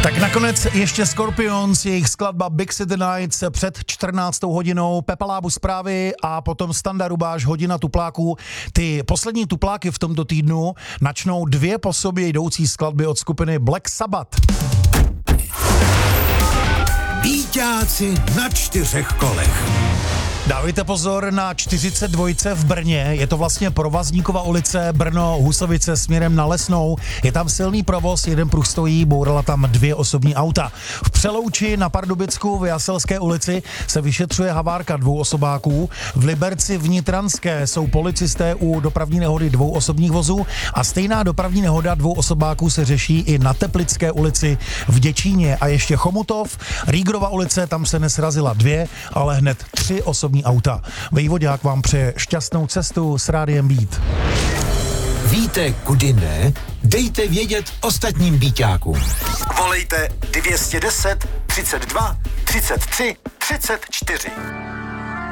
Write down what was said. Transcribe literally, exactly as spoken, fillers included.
Tak nakonec ještě Scorpions, jejich skladba Big City Nights před čtrnáctou hodinou, Pepa Lábu zprávy a potom Standa Rubáš, hodina tupláků. Ty poslední tupláky v tomto týdnu načnou dvě po sobě jdoucí skladby od skupiny Black Sabbath. Víťáci na čtyřech kolech. Dávejte pozor na čtyřicet dva v Brně, je to vlastně Provazníkova ulice, Brno, Husovice směrem na Lesnou. Je tam silný provoz, jeden pruh stojí, bourala tam dvě osobní auta. V Přelouči na Pardubicku v Jaselské ulici se vyšetřuje havárka dvou osobáků. V Liberci v Nitranské jsou policisté u dopravní nehody dvou osobních vozů a stejná dopravní nehoda dvou osobáků se řeší i na Teplické ulici v Děčíně. A ještě Chomutov, Rígrova ulice, tam se nesrazila dvě, ale hned tři osobní auta. Vejvodák vám přeje šťastnou cestu s Rádiem Beat. Víte, kudy ne? Dejte vědět ostatním Víťákům. Volejte dvě stě deset, třicet dva, třicet tři, třicet čtyři.